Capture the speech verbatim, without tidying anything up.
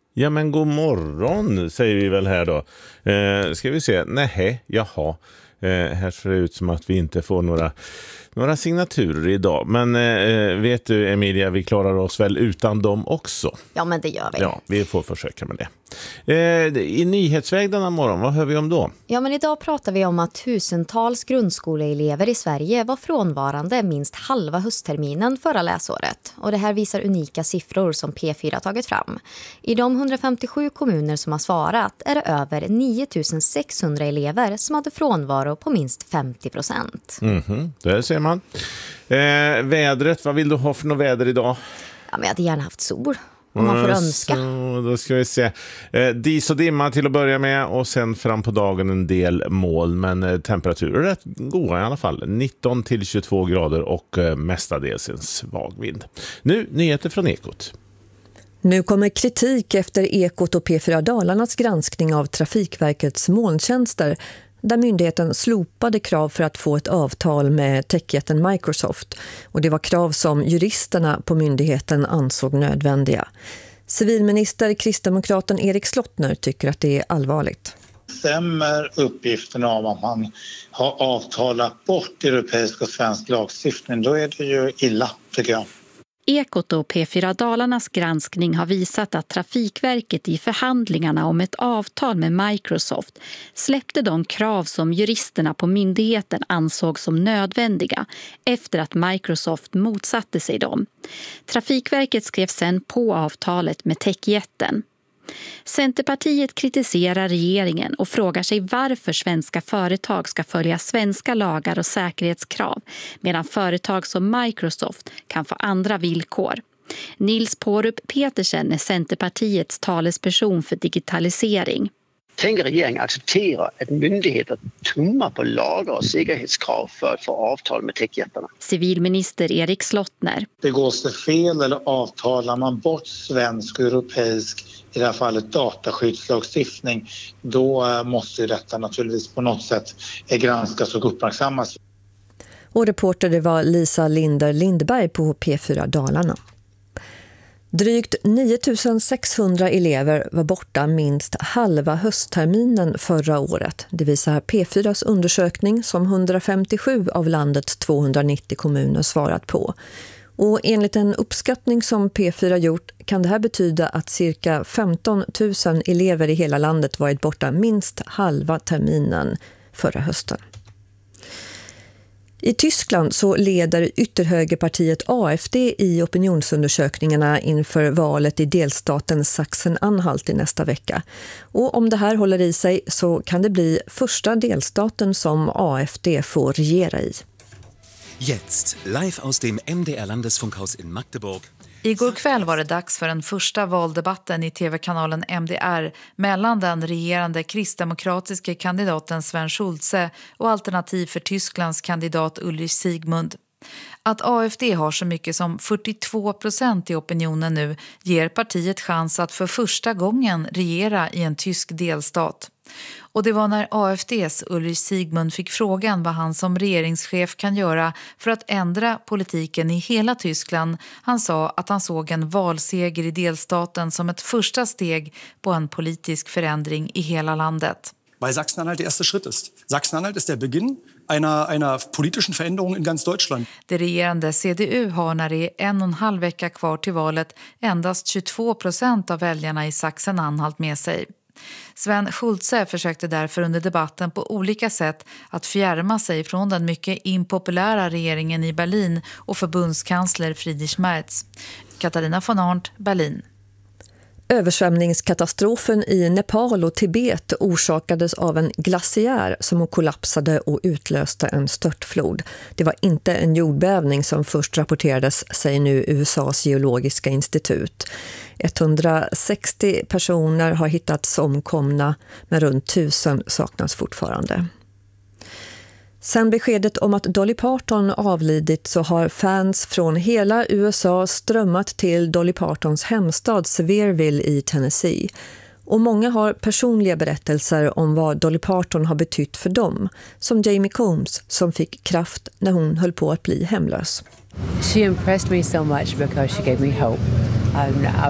Ja men god morgon säger vi väl här då. Eh, ska vi se, nej, jaha. Eh, här ser det ut som att vi inte får några, några signaturer idag. Men eh, vet du Emilia, vi klarar oss väl utan dem också. Ja men det gör vi. Ja, vi får försöka med det. Eh, I nyhetsväg denna morgon, vad hör vi om då? Ja men idag pratar vi om att tusentals grundskoleelever i Sverige var frånvarande minst halva höstterminen förra läsåret. Och det här visar unika siffror som P fyra tagit fram. I de hundrafemtiosju kommuner som har svarat är det över nio tusen sexhundra elever som hade frånvaro på minst femtio procent. Mhm, där ser man. Eh, vädret, vad vill du ha för något väder idag? Ja men jag hade gärna haft sol. Om man får önska. Så, då ska vi se. Eh, dis och dimma till att börja med och sen fram på dagen en del moln. Men eh, temperaturer är rätt goda i alla fall. nitton till tjugotvå grader och eh, mestadels en svag vind. Nu nyheter från Ekot. Nu kommer kritik efter Ekot och P fyra Dalarnas granskning av Trafikverkets molntjänster, där myndigheten slopade krav för att få ett avtal med techjätten Microsoft. Och det var krav som juristerna på myndigheten ansåg nödvändiga. Civilminister kristdemokraten Erik Slottner tycker att det är allvarligt. Stämmer uppgifterna om att man har avtalat bort europeisk och svensk lagstiftning, då är det ju illa tycker jag. Ekot och P fyra Dalarnas granskning har visat att Trafikverket i förhandlingarna om ett avtal med Microsoft släppte de krav som juristerna på myndigheten ansåg som nödvändiga efter att Microsoft motsatte sig dem. Trafikverket skrev sedan på avtalet med techjätten. Centerpartiet kritiserar regeringen och frågar sig varför svenska företag ska följa svenska lagar och säkerhetskrav medan företag som Microsoft kan få andra villkor. Nils Pårup Petersen är Centerpartiets talesperson för digitalisering. Tänker regeringen acceptera att myndigheter tummar på lagar och säkerhetskrav för att få avtal med techjättarna? Civilminister Erik Slottner. Det går sig fel eller avtalar man bort svensk och europeisk, i det här fallet dataskyddslagstiftning, då måste detta naturligtvis på något sätt granskas och uppmärksammas. Och reporter det var Lisa Linder Lindberg på P fyra Dalarna. Drygt nio tusen sexhundra elever var borta minst halva höstterminen förra året. Det visar P fyras undersökning som hundrafemtiosju av landets tvåhundranittio kommuner svarat på. Och enligt en uppskattning som P fyra gjort kan det här betyda att cirka femton tusen elever i hela landet varit borta minst halva terminen förra hösten. I Tyskland så leder ytterhögerpartiet A F D i opinionsundersökningarna inför valet i delstaten Sachsen-Anhalt i nästa vecka. Och om det här håller i sig så kan det bli första delstaten som A F D får regera i. Jetzt, live aus dem M D R-Landesfunkhaus in Magdeburg. Igår kväll var det dags för den första valdebatten i tv-kanalen M D R mellan den regerande kristdemokratiska kandidaten Sven Schulze och Alternativ för Tysklands kandidat Ulrich Siegmund. Att A F D har så mycket som fyrtiotvå procent i opinionen nu ger partiet chans att för första gången regera i en tysk delstat. Och det var när A F D:s Ulrich Siegmund fick frågan vad han som regeringschef kan göra för att ändra politiken i hela Tyskland. Han sa att han såg en valseger i delstaten som ett första steg på en politisk förändring i hela landet. Weil Sachsen-Anhalt der erste Schritt ist. Sachsen-Anhalt ist der Beginn einer, einer politischen Veränderung in ganz Deutschland. Det regerande C D U har när det är en och en halv vecka kvar till valet endast tjugotvå procent av väljarna i Sachsen-Anhalt med sig. Sven Schulze försökte därför under debatten på olika sätt att fjärma sig från den mycket impopulära regeringen i Berlin och förbundskansler Friedrich Merz. Katarina von Arndt, Berlin. Översvämningskatastrofen i Nepal och Tibet orsakades av en glaciär som kollapsade och utlöste en störtflod. Det var inte en jordbävning som först rapporterades, säger nu U S A:s geologiska institut. etthundrasextio personer har hittats omkomna, men runt tusen saknas fortfarande. Sen beskedet om att Dolly Parton avlidit så har fans från hela U S A strömmat till Dolly Partons hemstad Sevierville i Tennessee. Och många har personliga berättelser om vad Dolly Parton har betytt för dem, som Jamie Combs som fick kraft när hon höll på att bli hemlös. She impressed me so much because she gave me hope. Um,